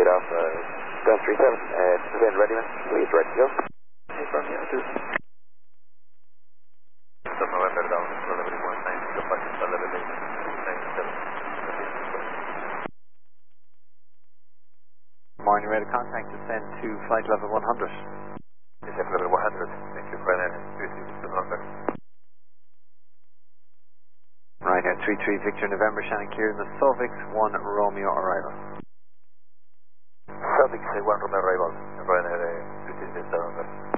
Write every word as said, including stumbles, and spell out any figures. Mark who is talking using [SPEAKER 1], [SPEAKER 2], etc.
[SPEAKER 1] off, uh, Gun three seven, uh, descend readiness, please, ready to go. Hey, from here, two.
[SPEAKER 2] November down, level one nine, go back to level eight, nine seven.
[SPEAKER 3] Morning, ready to contact, descend to flight level one hundred.
[SPEAKER 2] Descend level one hundred, thank you, Ryanair three three Victor November.
[SPEAKER 3] Ryanair three three Victor November, Shannon clear in the Sovix one Romeo arrival.
[SPEAKER 2] Sovix one Romeo arrival, Ryanair three three Victor November.